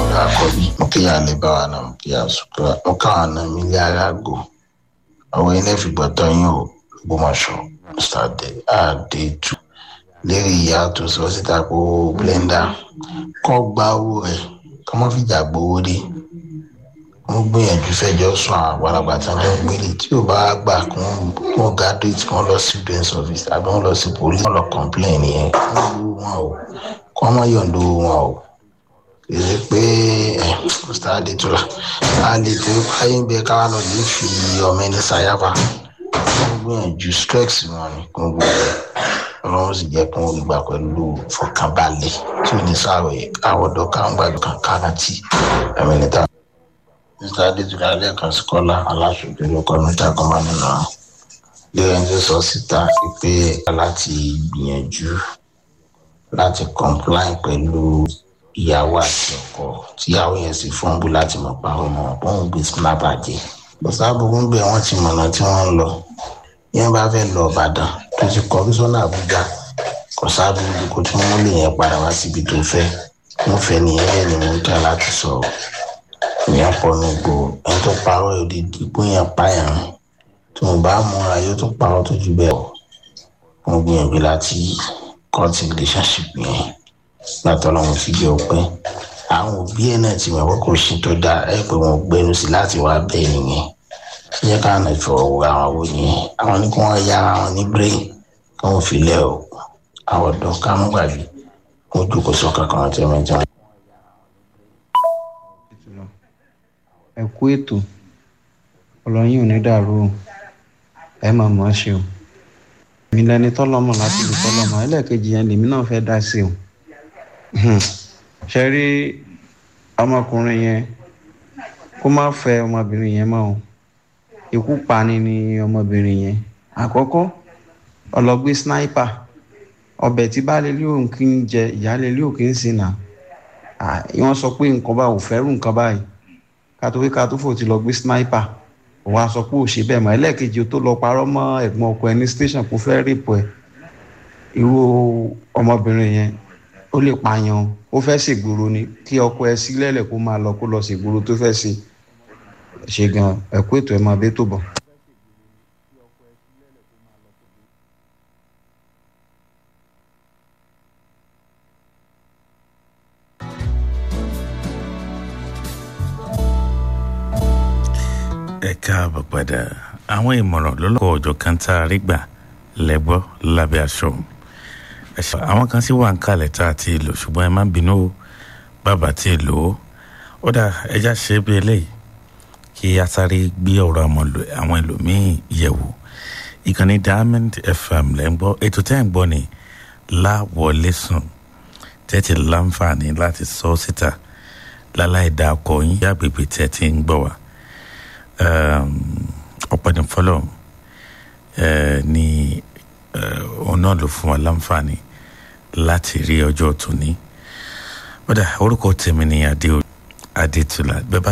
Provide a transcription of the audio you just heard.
àkọ́bí kíyà lè bá wa náà kíyà sùkúrà ó káwọn náà mílí aráàgò àwọn ilé ìfìgbọ́tọ̀ yín ò gbọ́mọṣọ ṣàdé àdéjù lérí ìyá tó sọ síta kó blender kọ́ gba owó rẹ̀ kọ́ mọ́ fìjà gbowó dé wọ́n gbìyànjú fẹjọ́ sùn àwọn àgbàlagbà tí wọ́n gbélé tí ò bá gbà kí wọ́n graduate kí wọ́n lọ sí student service àbí wọ́n lọ sí police wọ́n lọ complain yẹn wọn ò kọ́ mọ́ yọ̀ǹdó wọn ò èyí pé ṣáàdì tó la ṣáàdì tó ayé ń bẹ káwá lọ lè fi ọmọ ẹni ṣàyàfà wọ́n gbìyànjú stress wọn ni kó gbogbo ọlọ́run sì jẹ́ kó wọ́n gbà pẹ̀lú fọkànbalẹ̀ tí ò ní sáré àwọ̀dọ̀ káwọn gbàgbé kan kárántì ẹ̀mí níta. Mr. Adétúlá lẹ́ẹ̀kan sí Kọ́lá aláṣojú ló kọ́ níta kan máa nínú àwọn lẹ́yìn tó sọ síta pé láti gbìyànjú láti comply pẹ̀lú ìyàwó àti ọkọ tíyàwó yẹn sì fọ́nbù láti mọ̀ pa ọmọ òun gbé snap àjẹ́ bọ́sàbùkù ń bẹ̀ wọ́n ti mọ̀nà tí wọ́n ń lọ yẹn bá fẹ́ lọ Ìbàdàn tó ti kọmíṣánná Àbújá kò sábùkù kò tún mú lè yẹn padà wá síbi tó fẹ́ wọ́n fẹ́ nìyẹn ni mo ń tẹ̀ láti sọ̀rọ̀ ìyẹn pọ̀ ní gbò ẹni tó parọ́ òdìdí bóyá pààyàn tí mo bá múra yóò tún parọ́ tó jù bẹ́ẹ̀ wọ́n gbìyànjú láti cut relationship yẹn látọ̀ lọ́wọ́ fi jẹ́ ọpẹ́ àwọn òbí ẹ̀ náà ti mọ̀ pé kò sí tó dáa ẹ̀ pé wọ́n gbẹ́nu sí láti wá bẹ́ẹ̀ nìyẹn yẹ ká náà fọwọ́ wo àwọn owó yẹn àwọn ní kí wọ́n ya àwọn ní brain kí wọ́n fi lẹ̀ ọ́ àwọn ọ̀dọ́ ká mú gbàgbé wọ́n jókòó sọ́kàn kan àti ẹ̀mí tí wọ́n. ẹ kú ètò ọlọ́yin ò ní dàrú o ẹ máa mọ̀ ọ́ ṣe o èmi lẹni tọ́lọ́mọ láti lè tọ́lọ́mọ ẹlẹ́ẹ̀kejì yẹn lèmi náà fẹ́ dá sí o ṣe rí ọmọkùnrin yẹn kó má fẹ́ ọmọbìnrin yẹn mọ́ o ikú pani ni ọmọbìnrin yẹn àkọ́kọ́ ọlọ́gbé sniper ọbẹ̀ tí baálé ilé òun kì í jẹ ìyáálé ilé òun kì í sìn náà wọ́n sọ pé nǹkan bá ò fẹ́rù nǹkan báyìí kátó ti lọ gbé sniper òun á sọ pé ò ṣe bẹ́ẹ̀ mọ́ ẹlẹ́ẹ̀kejì tó lọ parọ́ mọ́ ẹ̀gbọ́n ọkọ ẹ̀ ní station kó fẹ́ rèpọ̀ ẹ̀ irú ọmọbìnrin yẹn ó lè pààyàn ó fẹ́ ṣègboro ni kí ọkọ ẹ̀ sílẹ̀lẹ̀ kó máa lọ kó lọ ṣègboro tó fẹ́ ṣe gan ẹ̀kú ètò ẹ̀ máa bẹ́ tó bọ̀. ẹ káàbọ̀ padà àwọn ìmọ̀ràn lọ́lọ́kọ̀ ọjọ́ kan tá a rí gbà lẹ́gbọ́ lábẹ́ aṣọ àwọn kan sì wà ń kalẹ̀ tá a ti lò ṣùgbọ́n ẹ má bínú bàbá tí lò ó ó dà ẹja ṣe bí eléyìí kí a sáré gbé ọ̀rọ̀ àwọn ẹlòmíín yẹ̀wò ìkànnì Diamond FM lẹ́ ń gbọ́ ètò tẹ́ ń gbọ́ ni láwọlé sùn tẹ́tí láǹfààní láti sọ síta láláì dá ọkọ̀ yín yàgbègbè tẹ́tí ń gbọ́ wa ọ̀pọ̀dé fọlọ́ ní ọ̀nà ló fún wa láǹfààní láti rí ọjọ́ tòní. Orúkọ tèmi ni Adétúlá bẹ́ẹ̀ bá